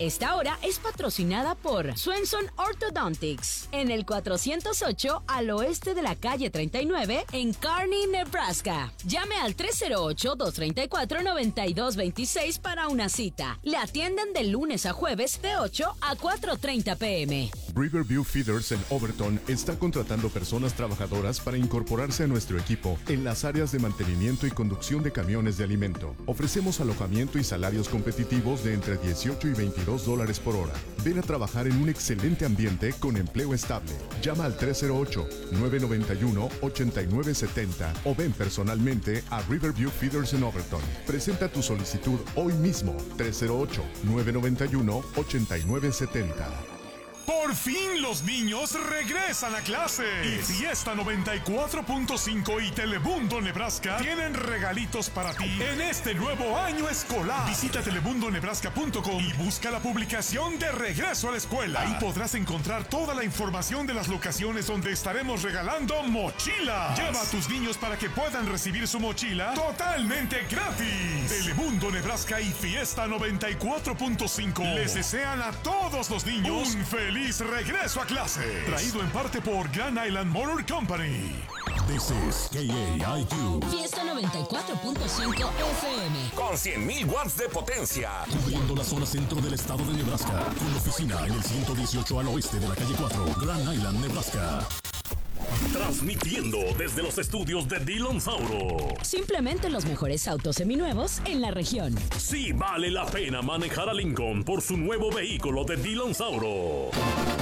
Esta hora es patrocinada por Swenson Orthodontics, en el 408 al oeste de la calle 39, en Kearney, Nebraska. Llame al 308-234-9226 para una cita. Le atienden de lunes a jueves de 8 a 4:30 p.m. Riverview Feeders en Overton está contratando personas trabajadoras para incorporarse a nuestro equipo en las áreas de mantenimiento y conducción de camiones de alimento. Ofrecemos alojamiento y salarios competitivos de entre $18 y $22 por hora. Ven a trabajar en un excelente ambiente con empleo estable. Llama al 308-991-8970 o ven personalmente a Riverview Feeders en Overton. Presenta tu solicitud hoy mismo. 308-991-8970. Por fin los niños regresan a clases. Y Fiesta 94.5 y Telemundo Nebraska tienen regalitos para ti en este nuevo año escolar. Visita telemundonebraska.com y busca la publicación de Regreso a la Escuela. Ahí podrás encontrar toda la información de las locaciones donde estaremos regalando mochilas. Lleva a tus niños para que puedan recibir su mochila totalmente gratis. Telemundo Nebraska y Fiesta 94.5 les desean a todos los niños un feliz regreso a clase. Traído en parte por Grand Island Motor Company. This is KAIQ. Fiesta 94.5 FM. Con 100,000 watts de potencia. Cubriendo la zona centro del estado de Nebraska. Con oficina en el 118 al oeste de la calle 4, Grand Island, Nebraska. Transmitiendo desde los estudios de Dillon Sauro. Simplemente los mejores autos seminuevos en la región. Sí vale la pena manejar a Lincoln por su nuevo vehículo de Dillon Sauro.